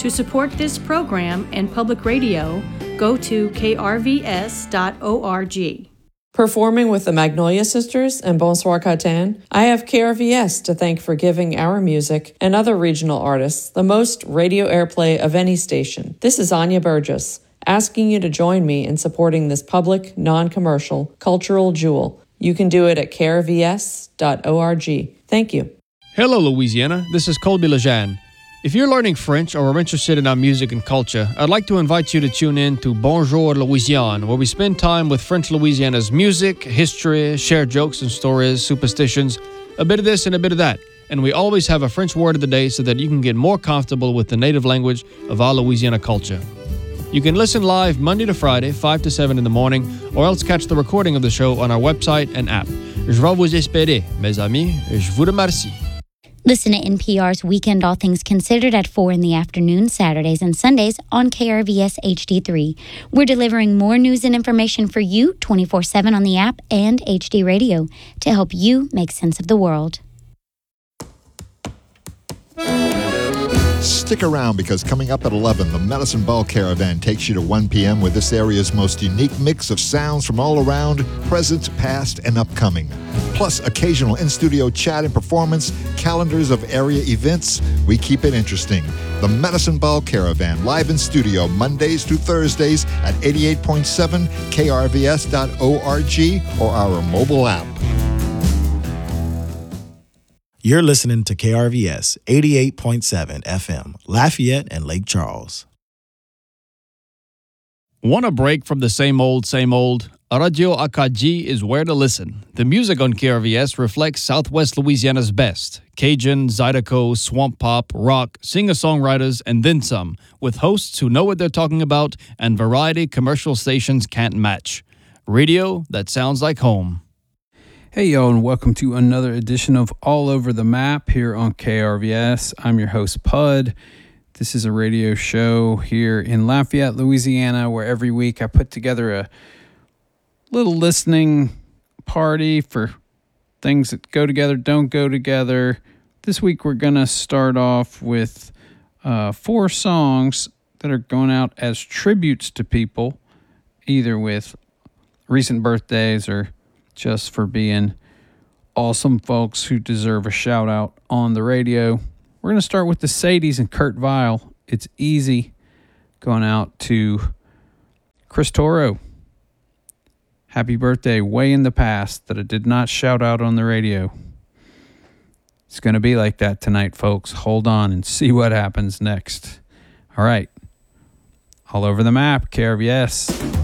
To support this program and public radio, go to krvs.org. Performing with the Magnolia Sisters and Bonsoir Catan, I have KRVS to thank for giving our music and other regional artists the most radio airplay of any station. This is Anya Burgess, asking you to join me in supporting this public, non-commercial, cultural jewel. You can do it at krvs.org. Thank you. Hello, Louisiana. This is Colby Lejeune. If you're learning French or are interested in our music and culture, I'd like to invite you to tune in to Bonjour Louisiane, where we spend time with French Louisiana's music, history, share jokes and stories, superstitions, a bit of this and a bit of that. And we always have a French word of the day so that you can get more comfortable with the native language of our Louisiana culture. You can listen live Monday to Friday, 5 to 7 in the morning, or else catch the recording of the show on our website and app. Je vais vous espérer, mes amis, et je vous remercie. Listen to NPR's Weekend All Things Considered at 4 in the afternoon, Saturdays and Sundays on KRVS HD3. We're delivering more news and information for you 24/7 on the app and HD Radio to help you make sense of the world. Stick around because coming up at 11, the Medicine Ball Caravan takes you to 1 p.m. with this area's most unique mix of sounds from all around, present, past, and upcoming. Plus, occasional in-studio chat and performance, calendars of area events. We keep it interesting. The Medicine Ball Caravan, live in studio Mondays through Thursdays at 88.7 krvs.org or our mobile app. You're listening to KRVS 88.7 FM, Lafayette and Lake Charles. Want a break from the same old, same old? Radio Akadji is where to listen. The music on KRVS reflects Southwest Louisiana's best. Cajun, Zydeco, swamp pop, rock, singer-songwriters, and then some, with hosts who know what they're talking about and variety commercial stations can't match. Radio that sounds like home. Hey, y'all, and welcome to another edition of All Over the Map here on KRVS. I'm your host, Pud. This is a radio show here in Lafayette, Louisiana, where every week I put together a little listening party for things that go together, don't go together. This week we're going to start off with 4 songs that are going out as tributes to people, either with recent birthdays or just for being awesome folks who deserve a shout out on the radio. We're going to start with the Sadies and Kurt Vile. It's Easy, going out to Chris Toro. Happy birthday way in the past that I did not shout out on the radio. It's going to be like that tonight, folks. Hold on and see what happens next. All right. All Over the Map, KRVS.